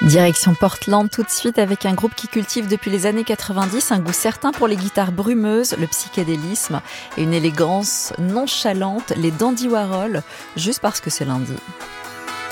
Direction Portland tout de suite avec un groupe qui cultive depuis les années 90 un goût certain pour les guitares brumeuses, le psychédélisme et une élégance nonchalante, les Dandy Warhol, juste parce que c'est lundi.